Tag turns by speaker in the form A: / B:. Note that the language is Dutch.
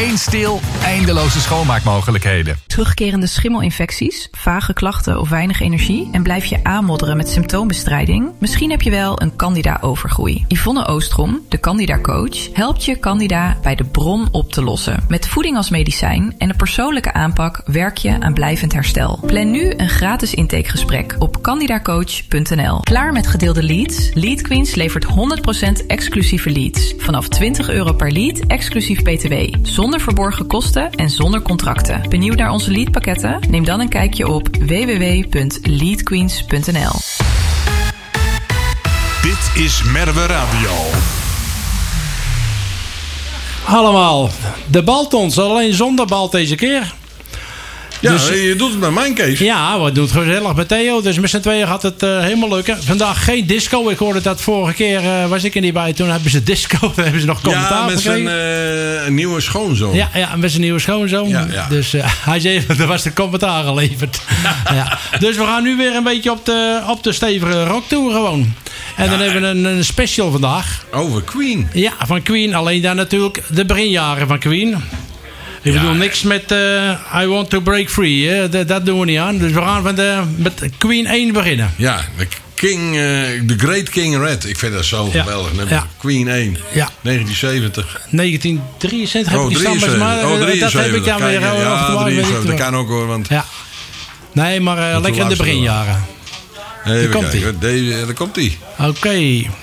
A: Eén stil, eindeloze schoonmaakmogelijkheden.
B: Terugkerende schimmelinfecties, vage klachten of weinig energie en blijf je aanmodderen met symptoombestrijding? Misschien heb je wel een Candida-overgroei. Yvonne Oostrom, de Candida-coach, helpt je Candida bij de bron op te lossen. Met voeding als medicijn en een persoonlijke aanpak werk je aan blijvend herstel. Plan nu een gratis intakegesprek op candidacoach.nl. Klaar met gedeelde leads? Lead Queens levert 100% exclusieve leads. Vanaf €20 per lead, exclusief BTW. Zonder verborgen kosten en zonder contracten. Benieuwd naar onze leadpakketten? Neem dan een kijkje op www.leadqueens.nl.
C: Dit is Merwe Radio.
D: Allemaal, de Baltons, alleen zonder bal deze keer.
E: Ja,
D: dus,
E: je doet het met mijn Kees.
D: Ja, we doen het gezellig met Theo. Dus met z'n tweeën gaat het helemaal lukken. Vandaag geen disco. Ik hoorde dat vorige keer was ik er niet bij. Toen hebben ze disco. Toen hebben ze nog commentaar gekregen.
E: Ja, met zijn nieuwe schoonzoon.
D: Ja, met zijn nieuwe schoonzoon.
E: Ja.
D: Dus hij zei, er was de commentaar geleverd. Ja. Dus we gaan nu weer een beetje op de stevige rocktour gewoon. En dan hebben we een special vandaag.
E: Over Queen.
D: Ja, van Queen. Alleen dan natuurlijk de beginjaren van Queen. Ik bedoel niks met I Want To Break Free. Hè? Dat doen we niet aan. Dus we gaan met Queen 1 beginnen.
E: Ja, The Great King Red. Ik vind dat zo geweldig. Ja. Queen 1. Ja. 1970.
D: 1963 heb ik die stammes. Maar
E: 73.
D: Dat heb ik dan weer.
E: Ja, 73. Dat kan ook hoor. Want
D: ja. Nee, maar lekker in de beginjaren.
E: Even kijken. Daar komt hij.
D: Oké.